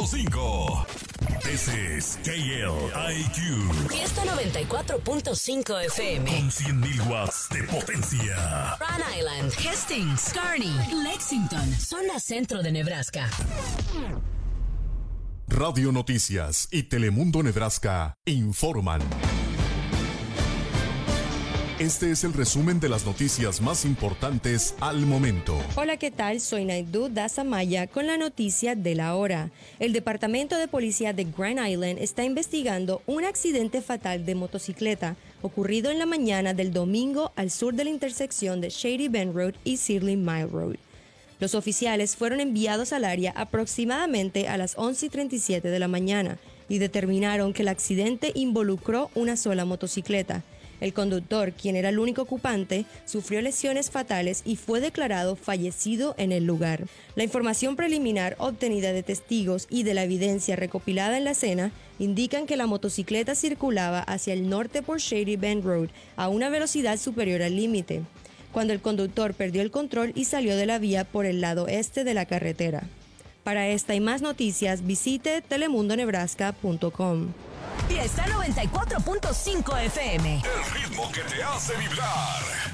94.5. This is KLIQ. Fiesta 94.5 FM. Con 100.000 watts de potencia. Rhode Island, Hastings, Kearney, Lexington, zona centro de Nebraska. Radio Noticias y Telemundo Nebraska informan. Este es el resumen de las noticias más importantes al momento. Hola, ¿qué tal? Soy Naidu Dazamaya con la noticia de la hora. El Departamento de Policía de Grand Island está investigando un accidente fatal de motocicleta ocurrido en la mañana del domingo al sur de la intersección de Shady Bend Road y Searling Mile Road. Los oficiales fueron enviados al área aproximadamente a las 11:37 de la mañana y determinaron que el accidente involucró una sola motocicleta. El conductor, quien era el único ocupante, sufrió lesiones fatales y fue declarado fallecido en el lugar. La información preliminar obtenida de testigos y de la evidencia recopilada en la escena indican que la motocicleta circulaba hacia el norte por Shady Bend Road a una velocidad superior al límite, cuando el conductor perdió el control y salió de la vía por el lado este de la carretera. Para esta y más noticias, visite telemundonebraska.com. Fiesta 94.5 FM. El ritmo que te hace vibrar.